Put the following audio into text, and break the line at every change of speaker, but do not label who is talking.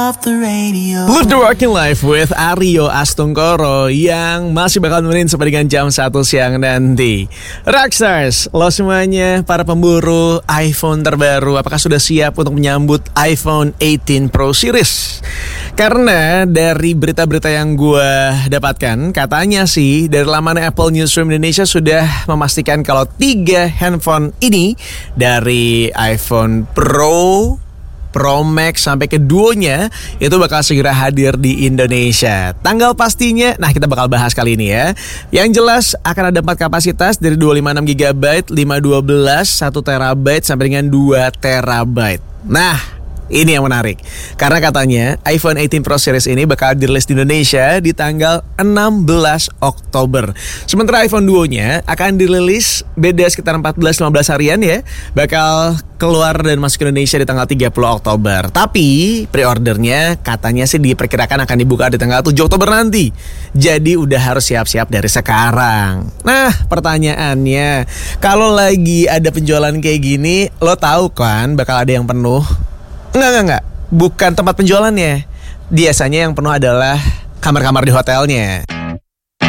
Live the Working Life with Aryo Astungkoro yang masih bakal nemenin sampai dengan jam 1 siang nanti. Rockstars, lo semuanya para pemburu iPhone terbaru, apakah sudah siap untuk menyambut iPhone 18 Pro Series? Karena dari berita-berita yang gue dapatkan, katanya sih dari laman Apple Newsroom Indonesia sudah memastikan kalau 3 handphone ini dari iPhone Pro Max sampai ke Duonya itu bakal segera hadir di Indonesia. Tanggal pastinya, nah kita bakal bahas kali ini ya. Yang jelas akan ada 4 kapasitas dari 256GB, 512, 1TB sampai dengan 2TB. Nah, ini yang menarik, karena katanya iPhone 18 Pro Series ini bakal dirilis di Indonesia di tanggal 16 Oktober. Sementara iPhone Duo-nya akan dirilis beda sekitar 14-15 harian ya. Bakal keluar dan masuk ke Indonesia di tanggal 30 Oktober. Tapi pre-ordernya katanya sih diperkirakan akan dibuka di tanggal 7 Oktober nanti. Jadi udah harus siap-siap dari sekarang. Nah, pertanyaannya, kalau lagi ada penjualan kayak gini, lo tahu kan bakal ada yang penuh? Enggak. Bukan tempat penjualannya. Biasanya yang penuh adalah kamar-kamar di hotelnya.